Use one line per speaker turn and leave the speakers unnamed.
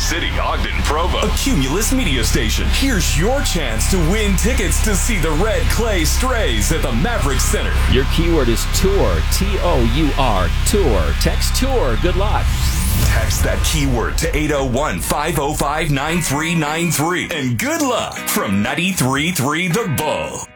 City, Ogden, Provo.
A Cumulus media station. Here's your chance to win tickets to see the Red Clay Strays at the Maverick Center.
Your keyword is tour, T-O-U-R, tour. Text tour. Good luck.
Text that keyword to 801-505-9393. And good luck from 93.3 The Bull.